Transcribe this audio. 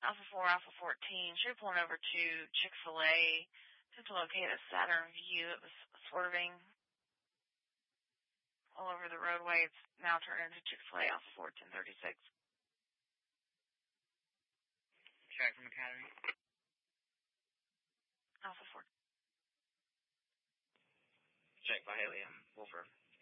Alpha 4, Alpha 14. Should be pulling over to Chick-fil-A to locate a Saturn View. It was swerving all over the roadway. It's now turned into Chick-fil-A, Alpha 4, 1036. Check from Academy. Alpha 4. Check by Haley. Wolfer.